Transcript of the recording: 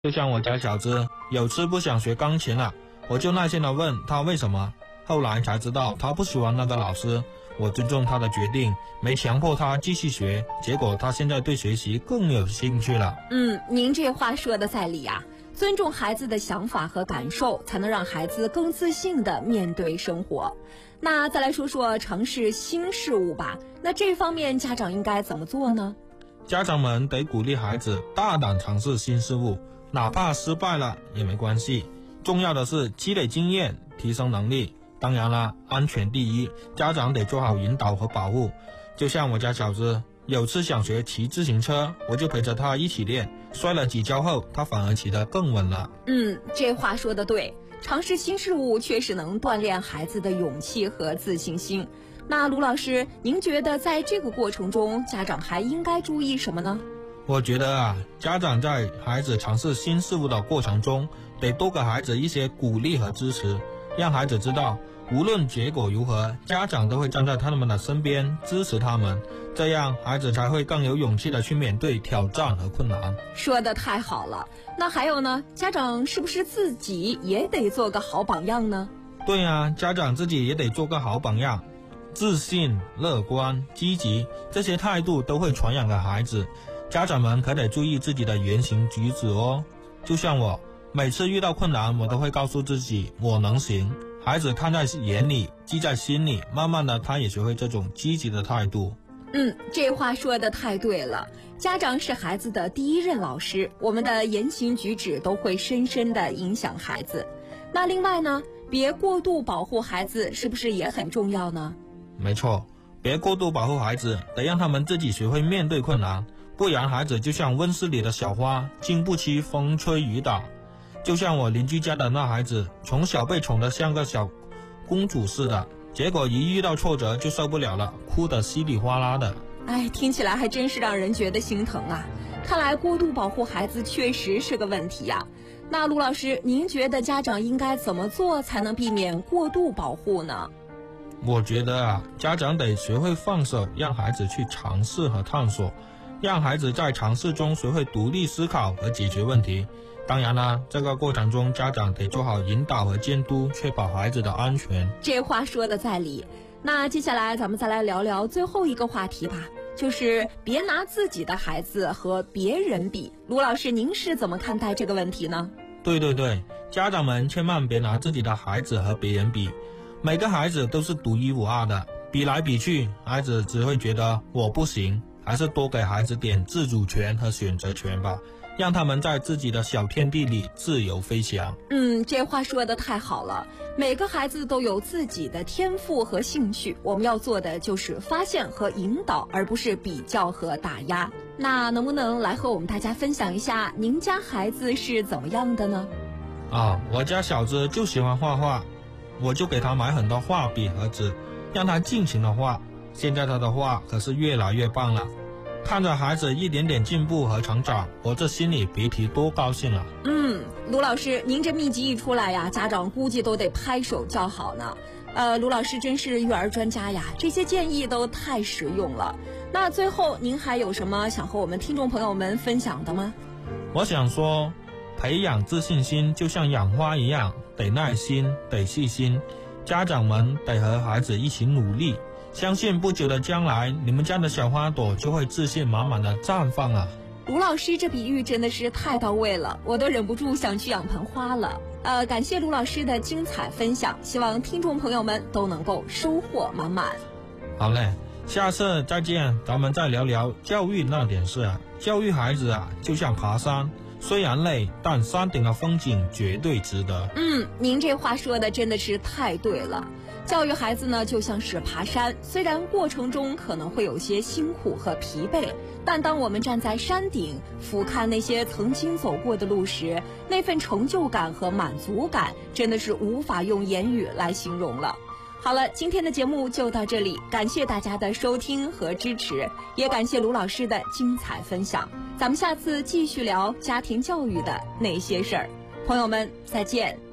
就像我家小子有次不想学钢琴了，我就耐心地问他为什么，后来才知道他不喜欢那个老师。我尊重他的决定，没强迫他继续学，结果他现在对学习更有兴趣了。 您这话说的在理啊，尊重孩子的想法和感受，才能让孩子更自信地面对生活。那再来说说尝试新事物吧，那这方面家长应该怎么做呢？ 家长们得鼓励孩子大胆尝试新事物，哪怕失败了也没关系，重要的是积累经验，提升能力。当然了，安全第一，家长得做好引导和保护。就像我家小子有次想学骑自行车，我就陪着他一起练，摔了几跤后，他反而骑得更稳了。 这话说得对，尝试新事物确实能锻炼孩子的勇气和自信心。那卢老师，您觉得在这个过程中，家长还应该注意什么呢？ 我觉得家长在孩子尝试新事物的过程中，得多给孩子一些鼓励和支持，让孩子知道无论结果如何，家长都会站在他们的身边支持他们，这样孩子才会更有勇气的去面对挑战和困难。 说得太好了。那还有呢，家长是不是自己也得做个好榜样呢？ 对啊，家长自己也得做个好榜样，自信、乐观、积极，这些态度都会传染给孩子。家长们可得注意自己的言行举止哦。就像我，每次遇到困难，我都会告诉自己我能行。孩子看在眼里，记在心里，慢慢的他也学会这种积极的态度。 这话说得太对了。家长是孩子的第一任老师，我们的言行举止都会深深地影响孩子。那另外呢，别过度保护孩子，是不是也很重要呢？ 没错，别过度保护孩子，得让他们自己学会面对困难，不然孩子就像温室里的小花，经不起风吹雨打。就像我邻居家的那孩子，从小被宠得像个小公主似的，结果一遇到挫折就受不了了，哭得稀里哗啦的。 听起来还真是让人觉得心疼啊。看来过度保护孩子确实是个问题啊。那卢老师，您觉得家长应该怎么做才能避免过度保护呢？ 我觉得家长得学会放手，让孩子去尝试和探索，让孩子在尝试中学会独立思考和解决问题。当然啦，这个过程中家长得做好引导和监督，确保孩子的安全。 这话说的在理。那接下来咱们再来聊聊最后一个话题吧，就是别拿自己的孩子和别人比。卢老师，您是怎么看待这个问题呢？ 对，家长们千万别拿自己的孩子和别人比，每个孩子都是独一无二的，比来比去，孩子只会觉得我不行。还是多给孩子点自主权和选择权吧，让他们在自己的小天地里自由飞翔。 这话说得太好了。每个孩子都有自己的天赋和兴趣，我们要做的就是发现和引导，而不是比较和打压。那能不能来和我们大家分享一下您家孩子是怎么样的呢？ 我家小子就喜欢画画，我就给他买很多画笔和纸，让他尽情的画。现在他的画可是越来越棒了，看着孩子一点点进步和成长，我这心里别提多高兴了。 卢老师，您这秘籍一出来呀，家长估计都得拍手叫好呢。卢老师真是育儿专家呀，这些建议都太实用了。那最后您还有什么想和我们听众朋友们分享的吗？ 我想说，培养自信心就像养花一样，得耐心，得细心，家长们得和孩子一起努力，相信不久的将来，你们家的小花朵就会自信满满的绽放啊。 卢老师这比喻真的是太到位了，我都忍不住想去养盆花了。感谢卢老师的精彩分享，希望听众朋友们都能够收获满满。 好嘞，下次再见，咱们再聊聊教育那点事啊。教育孩子就像爬山，虽然累，但山顶的风景绝对值得。 您这话说的真的是太对了。教育孩子呢，就像是爬山，虽然过程中可能会有些辛苦和疲惫，但当我们站在山顶俯瞰那些曾经走过的路时，那份成就感和满足感真的是无法用言语来形容了。好了，今天的节目就到这里，感谢大家的收听和支持，也感谢卢老师的精彩分享。咱们下次继续聊家庭教育的那些事儿，朋友们再见。